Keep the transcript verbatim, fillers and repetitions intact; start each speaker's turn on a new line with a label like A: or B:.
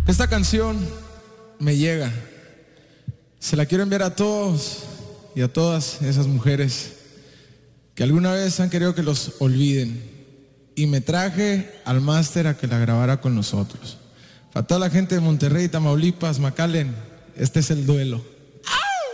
A: Esta canción me llega. Se la quiero enviar a todos y a todas esas mujeres que alguna vez han querido que los olviden. Y me traje al máster a que la grabara con nosotros. Para toda la gente de Monterrey, Tamaulipas, McAllen, este es el duelo.